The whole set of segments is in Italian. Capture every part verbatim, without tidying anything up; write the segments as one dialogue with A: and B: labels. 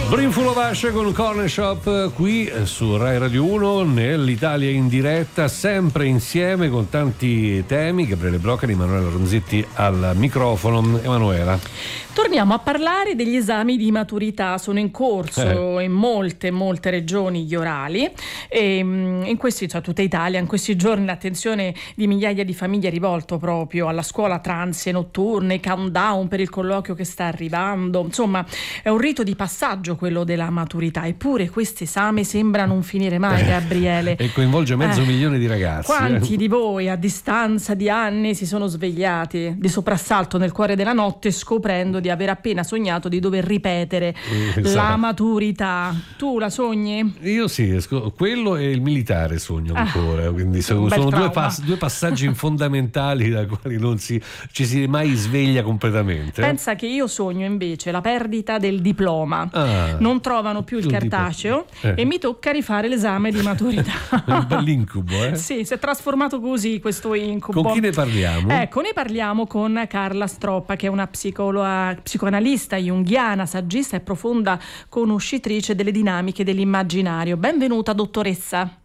A: Brimful of Ashe con Corner Shop qui su Rai Radio uno nell'Italia in diretta, sempre insieme con tanti temi. Gabriele Broccari, Emanuela Ronzetti al microfono. Emanuela,
B: torniamo a parlare degli esami di maturità. Sono in corso eh. in molte molte regioni gli orali e in questi, cioè tutta Italia, in questi giorni l'attenzione di migliaia di famiglie è rivolto proprio alla scuola, transe notturne, countdown per il colloquio che sta arrivando. Insomma, è un rito di passaggio quello della maturità, eppure questo esame sembra non finire mai, Gabriele.
A: E coinvolge mezzo eh. milione di ragazzi.
B: Quanti
A: eh.
B: di voi a distanza di anni si sono svegliati di soprassalto nel cuore della notte scoprendo di aver appena sognato di dover ripetere esatto. la maturità? Tu la sogni?
A: Io sì, quello e il militare sogno ancora, ah, quindi sono, sono due, pass- due passaggi fondamentali da quali non si, ci si mai sveglia completamente.
B: Pensa che io sogno invece la perdita del diploma.
A: Ah.
B: Non trovano più il cartaceo eh. e mi tocca rifare l'esame di maturità.
A: Un bell'incubo, eh?
B: Sì, si è trasformato così questo incubo.
A: Con chi ne parliamo?
B: Ecco, ne parliamo con Carla Stroppa, che è una psicologa, psicoanalista junghiana, saggista e profonda conoscitrice delle dinamiche dell'immaginario. Benvenuta, dottoressa.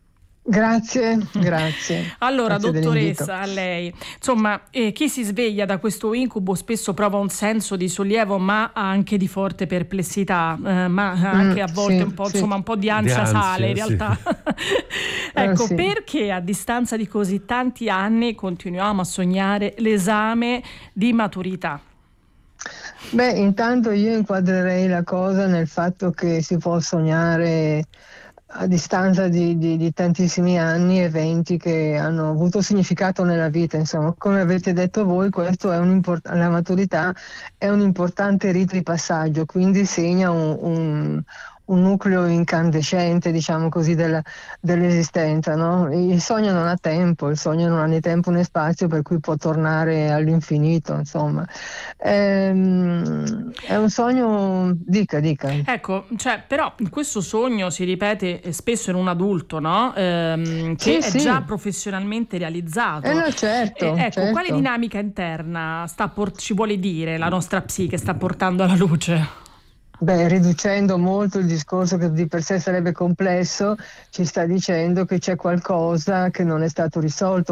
C: Grazie, grazie.
B: Allora,
C: grazie
B: dottoressa, a lei. Insomma, eh, chi si sveglia da questo incubo spesso prova un senso di sollievo, ma anche di forte perplessità, eh, ma anche mm, a volte sì, un po', sì. insomma, un po' di ansia, di ansia sale in realtà. Sì. Ecco, eh, sì. perché a distanza di così tanti anni continuiamo a sognare l'esame di maturità?
C: Beh, intanto io inquadrerei la cosa nel fatto che si può sognare a distanza di, di, di tantissimi anni eventi che hanno avuto significato nella vita. Insomma, come avete detto voi, questo è un import- la maturità è un importante rito di passaggio, quindi segna un, un un nucleo incandescente, diciamo così, della, dell'esistenza, no? Il sogno non ha tempo, il sogno non ha né tempo né spazio, per cui può tornare all'infinito, insomma. Ehm, è un sogno, dica, dica.
B: Ecco, cioè, però questo sogno si ripete spesso in un adulto, no? Ehm, che
C: sì,
B: è
C: sì.
B: già professionalmente realizzato.
C: Eh no, certo.
B: Eh, ecco,
C: certo.
B: Quale dinamica interna sta por- ci vuole dire la nostra psiche sta portando alla luce?
C: Beh, riducendo molto il discorso che di per sé sarebbe complesso, ci sta dicendo che c'è qualcosa che non è stato risolto.